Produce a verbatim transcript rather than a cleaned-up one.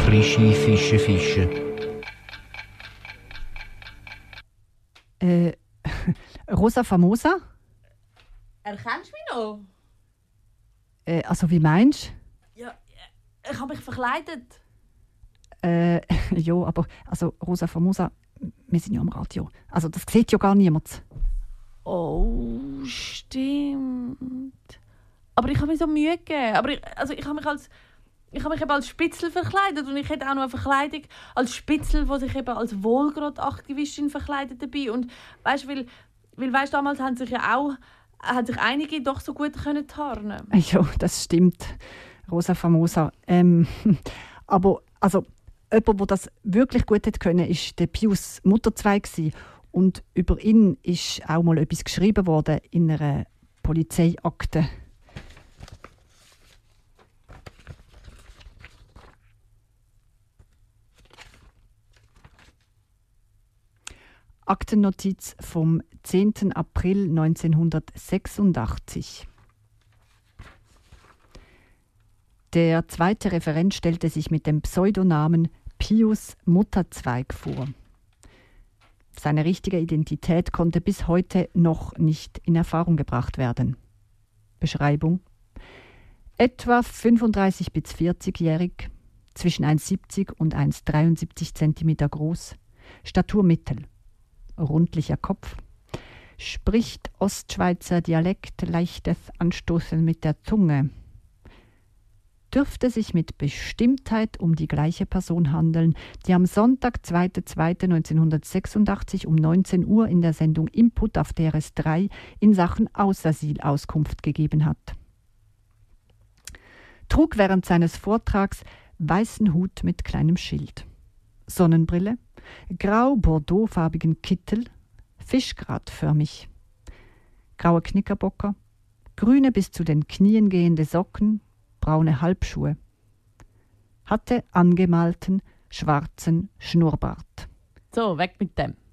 frische Fische fischen. Äh, Rosa Famosa? Erkennst du mich noch? Äh, also wie meinst Ja, ich habe mich verkleidet. du? Äh, ja, aber also Rosa Famosa, wir sind ja am Radio. Also das sieht ja gar niemand. Oh, stimmt. Aber ich habe mir so Mühe gegeben. Aber ich, also ich habe mich als ich habe mich eben als Spitzel verkleidet und ich hätte auch noch eine Verkleidung als Spitzel, die sich eben als Wohlgrad-Aktivistin verkleidet dabei. Und weißt du, weil, weil weißt, damals haben sich ja auch haben sich einige doch so gut können tarnen. Ja, das stimmt, Rosa Famosa. Ähm, aber also jemand, der das wirklich gut hätte können, ist der Pius Mutterzweig gewesen. Und über ihn ist auch mal etwas geschrieben worden in einer Polizeiakte. Aktennotiz vom zehnten April neunzehnhundertsechsundachtzig. Der zweite Referent stellte sich mit dem Pseudonamen Pius Mutterzweig vor. Seine richtige Identität konnte bis heute noch nicht in Erfahrung gebracht werden. Beschreibung: Etwa fünfunddreißig bis vierzigjährig, zwischen eins Komma siebzig und eins Komma dreiundsiebzig Zentimeter groß, Statur mittel, rundlicher Kopf, spricht Ostschweizer Dialekt, leichtes Anstoßen mit der Zunge. Dürfte sich mit Bestimmtheit um die gleiche Person handeln, die am Sonntag, zweiter zweiter neunzehnhundertsechsundachtzig um neunzehn Uhr in der Sendung Input auf D R S drei in Sachen Ausasyl Auskunft gegeben hat. Trug während seines Vortrags weißen Hut mit kleinem Schild, Sonnenbrille, grau-bordeauxfarbigen Kittel, fischgratförmig, graue Knickerbocker, grüne bis zu den Knien gehende Socken, braune Halbschuhe, hatte angemalten schwarzen Schnurrbart. So, weg mit dem.